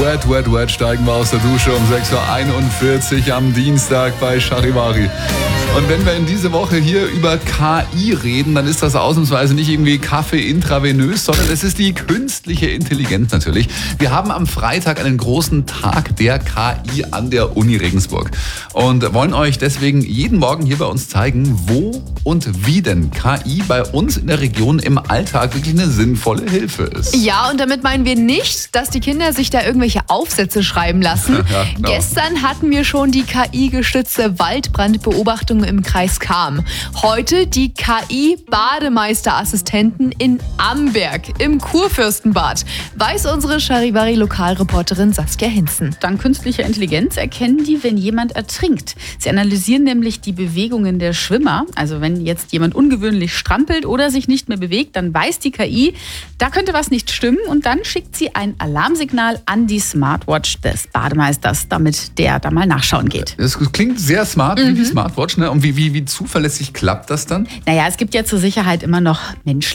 Wet, wet, wet steigen wir aus der Dusche um 6.41 Uhr am Dienstag bei Charivari. Und wenn wir in diese Woche hier über KI reden, dann ist das ausnahmsweise nicht irgendwie Kaffee intravenös, sondern es ist die künstliche Intelligenz natürlich. Wir haben am Freitag einen großen Tag der KI an der Uni Regensburg und wollen euch deswegen jeden Morgen hier bei uns zeigen, wo und wie denn KI bei uns in der Region im Alltag wirklich eine sinnvolle Hilfe ist. Ja, und damit meinen wir nicht, dass die Kinder sich da irgendwelche Aufsätze schreiben lassen. Ja, genau. Gestern hatten wir schon die KI-gestützte Waldbrandbeobachtung im Kreis Cham. Heute die KI-Bademeisterassistenten in Amberg im Kurfürstenbad, weiß unsere Charivari-Lokalreporterin Saskia Hinzen. Dank künstlicher Intelligenz erkennen die, wenn jemand ertrinkt. Sie analysieren nämlich die Bewegungen der Schwimmer. Also wenn jetzt jemand ungewöhnlich strampelt oder sich nicht mehr bewegt, dann weiß die KI, da könnte was nicht stimmen und dann schickt sie ein Alarmsignal an die Smartwatch des Bademeisters, damit der da mal nachschauen geht. Das klingt sehr smart, wie die Smartwatch, ne? Und wie zuverlässig klappt das dann? Naja, es gibt ja zur Sicherheit immer noch menschliche